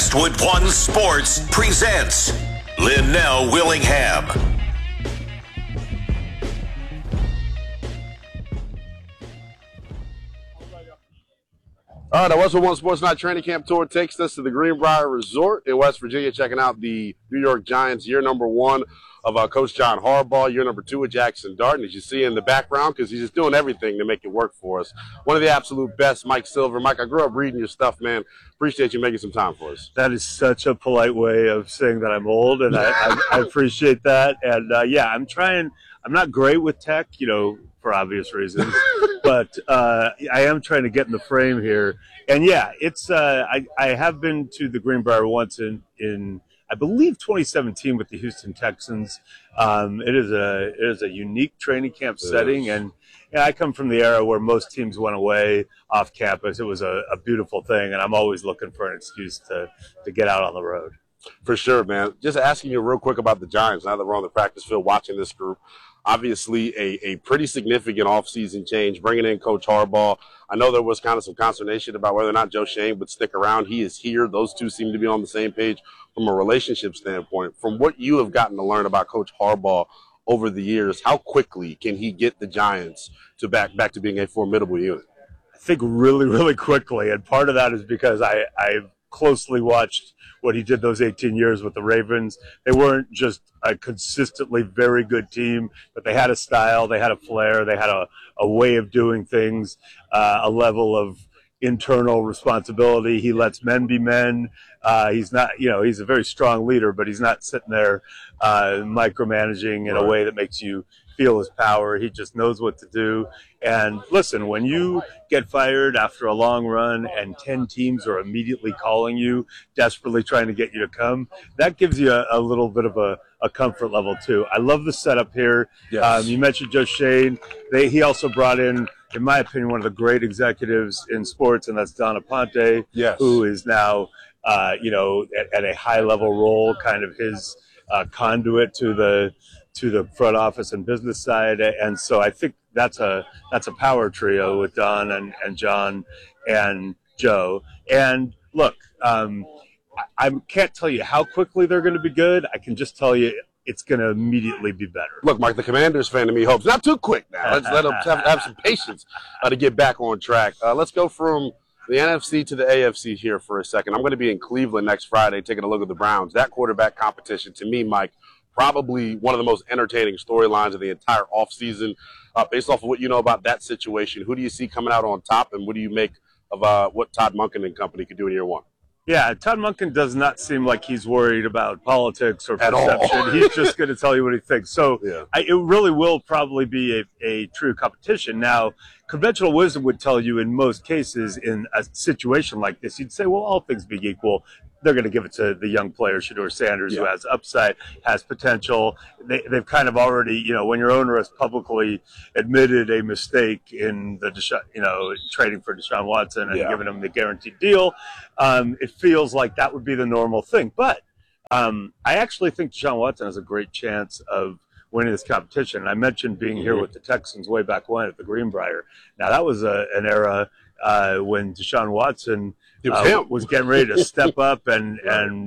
Westwood One Sports presents Linnell Willingham. All right, the Westwood One Sports Night Training Camp Tour takes us to the Greenbrier Resort in West Virginia, checking out the New York Giants, year number one of Coach John Harbaugh, year number two of Jackson Dart. As you see in the background, because he's just doing everything to make it work for us. One of the absolute best, Mike Silver. Mike, I grew up reading your stuff, man. Appreciate you making some time for us. That is such a polite way of saying that I'm old, and I appreciate that. And, yeah, I'm not great with tech, for obvious reasons, but I am trying to get in the frame here. And, yeah, it's I have been to the Greenbrier once in I believe 2017 with the Houston Texans. It is a unique training camp setting, and I come from the era where most teams went away off campus. It was a beautiful thing, and I'm always looking for an excuse to get out on the road. For sure, man. Just asking you real quick about the Giants, now that we're on the practice field watching this group. Obviously, a pretty significant offseason change, bringing in Coach Harbaugh. I know there was kind of some consternation about whether or not Joe Schoen would stick around. He is here. Those two seem to be on the same page from a relationship standpoint. From what you have gotten to learn about Coach Harbaugh over the years, how quickly can he get the Giants to back to being a formidable unit? I think really, really quickly, and part of that is because I've closely watched what he did those 18 years with the Ravens. They weren't just a consistently very good team, but they had a style, they had a flair, they had a way of doing things, a level of internal responsibility. He lets men be men. He's not, he's a very strong leader, but he's not sitting there micromanaging in a way that makes you feel his power. He just knows what to do. And listen, when you get fired after a long run and 10 teams are immediately calling you, desperately trying to get you to come, that gives you a little bit of a comfort level too. I love the setup here. Yes. You mentioned Joe Schoen. He also brought in my opinion, one of the great executives in sports, and that's Don Aponte, yes, who is now, at a high-level role, kind of his conduit to the front office and business side. And so I think that's a power trio with Don and John and Joe. And look, I can't tell you how quickly they're going to be good. I can just tell you it's going to immediately be better. Look, Mike, the Commanders fan to me hopes not too quick now. Let's let them have some patience to get back on track. Let's go from the NFC to the AFC here for a second. I'm going to be in Cleveland next Friday taking a look at the Browns. That quarterback competition, to me, Mike, probably one of the most entertaining storylines of the entire offseason. Based off of what you know about that situation, who do you see coming out on top, and what do you make of what Todd Monken and company could do in year one? Yeah, Todd Monken does not seem like he's worried about politics or perception. He's just going to tell you what he thinks. So yeah. It really will probably be a true competition. Now, conventional wisdom would tell you in most cases in a situation like this, you'd say, well, all things being equal, they're going to give it to the young player, Shedeur Sanders, who has upside, has potential. They've kind of already, when your owner has publicly admitted a mistake in the, trading for Deshaun Watson and giving him the guaranteed deal, it feels like that would be the normal thing. But I actually think Deshaun Watson has a great chance of winning this competition. And I mentioned being here with the Texans way back when at the Greenbrier. Now, that was an era when Deshaun Watson was getting ready to step up and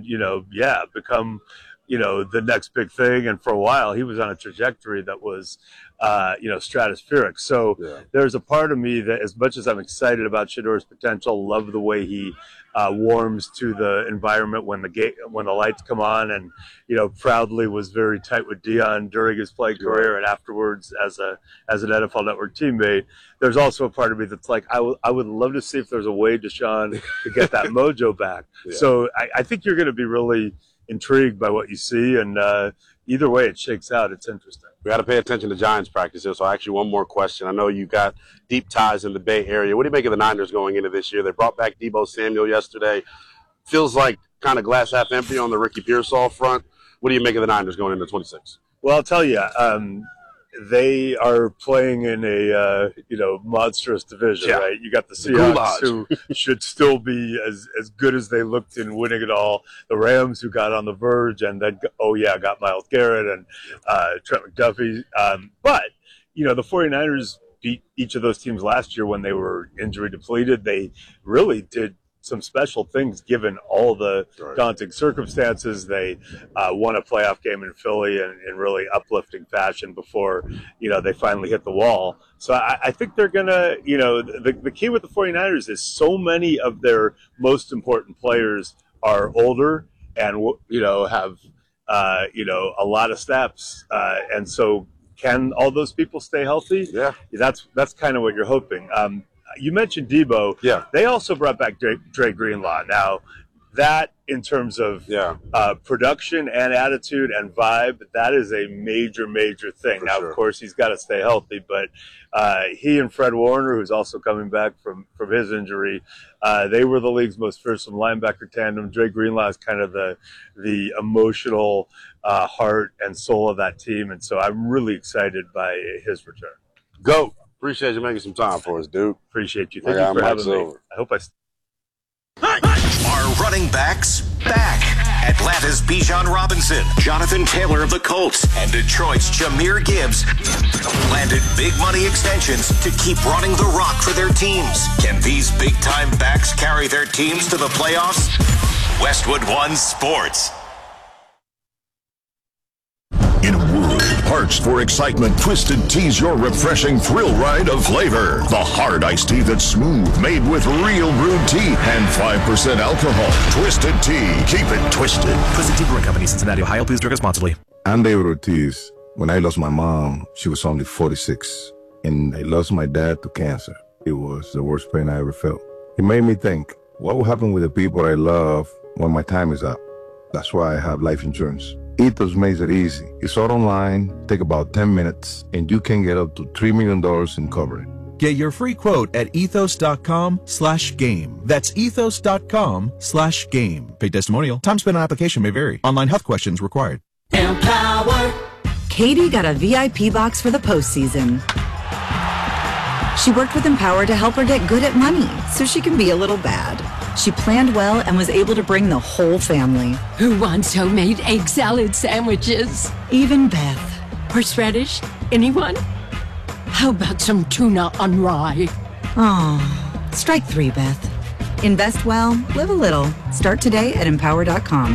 become, the next big thing. And for a while, he was on a trajectory that was, stratospheric. So there's a part of me that, as much as I'm excited about Shedeur's potential, love the way he warms to the environment when the lights come on, and proudly was very tight with Deion during his playing career and afterwards as an NFL Network teammate. There's also a part of me that's like, I would love to see if there's a way, Deshaun, to get that mojo back. So I think you're going to be really intrigued by what you see, and either way it shakes out, it's interesting. We got to pay attention to Giants practice here, so I'll ask you one more question. I know you got deep ties in the Bay Area. What do you make of the Niners going into this year? They brought back Deebo Samuel yesterday. Feels like kind of glass half empty on the Ricky Pearsall front. What do you make of the Niners going into 26? Well, I'll tell you, they are playing in a monstrous division, right? You got the Seahawks, who should still be as good as they looked in winning it all. The Rams, who got on the verge and then got Myles Garrett and Trent McDuffie. But the 49ers beat each of those teams last year when they were injury depleted. They really did some special things given all the daunting circumstances. They won a playoff game in Philly in really uplifting fashion before, they finally hit the wall. So I think they're going to, the key with the 49ers is so many of their most important players are older and, have, a lot of steps. And so can all those people stay healthy? Yeah. That's kind of what you're hoping. You mentioned Debo. Yeah. They also brought back Dre Greenlaw. Now, that in terms of production and attitude and vibe, that is a major, major thing. Now, of course, he's got to stay healthy, but he and Fred Warner, who's also coming back from his injury, they were the league's most fearsome linebacker tandem. Dre Greenlaw is kind of the emotional heart and soul of that team, and so I'm really excited by his return. Go. Appreciate you making some time for us, dude. Appreciate you. Thank you for having me. I hope Are running backs back? Atlanta's Bijan Robinson, Jonathan Taylor of the Colts, and Detroit's Jahmyr Gibbs landed big money extensions to keep running the rock for their teams. Can these big-time backs carry their teams to the playoffs? Westwood One Sports. In a world parched for excitement, Twisted Tea's your refreshing thrill ride of flavor. The hard iced tea that's smooth, made with real brewed tea and 5% alcohol. Twisted Tea. Keep it twisted. Twisted Tea Brewing Company, Cincinnati, Ohio. Please drink responsibly. I'm David Ortiz. When I lost my mom, she was only 46. And I lost my dad to cancer. It was the worst pain I ever felt. It made me think, what will happen with the people I love when my time is up? That's why I have life insurance. Ethos makes it easy. It's all online, take about 10 minutes, and you can get up to $3 million in coverage. Get your free quote at ethos.com/game. That's ethos.com/game. Paid testimonial. Time spent on application may vary. Online health questions required. Empower. Katie got a VIP box for the postseason. She worked with Empower to help her get good at money so she can be a little bad. She planned well and was able to bring the whole family. Who wants homemade egg salad sandwiches? Even Beth. Horseradish? Anyone? How about some tuna on rye? Oh, strike 3, Beth. Invest well, live a little. Start today at Empower.com.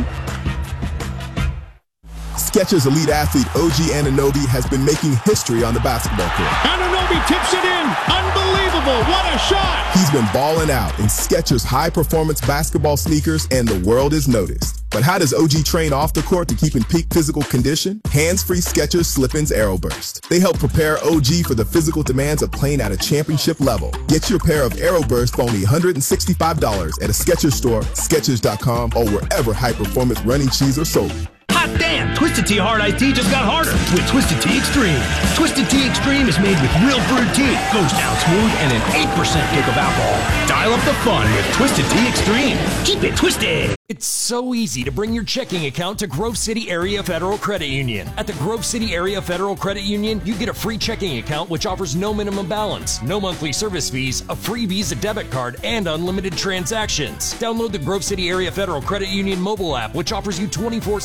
Skechers elite athlete OG Anunoby has been making history on the basketball court. Anunoby tips it in. Unbelievable. What a shot. He's been balling out in Skechers high-performance basketball sneakers, and the world is noticed. But how does OG train off the court to keep in peak physical condition? Hands-free Skechers Slip-ins Aeroburst. They help prepare OG for the physical demands of playing at a championship level. Get your pair of Aeroburst for only $165 at a Skechers store, Skechers.com, or wherever high-performance running shoes are sold. Hot damn! Twisted Tea Hard Iced Tea just got harder with Twisted Tea Extreme. Twisted Tea Extreme is made with real brewed tea, goes down smooth, and an 8% kick of alcohol. Dial up the fun with Twisted Tea Extreme. Keep it twisted! It's so easy to bring your checking account to Grove City Area Federal Credit Union. At the Grove City Area Federal Credit Union, you get a free checking account which offers no minimum balance, no monthly service fees, a free Visa debit card, and unlimited transactions. Download the Grove City Area Federal Credit Union mobile app, which offers you 24/7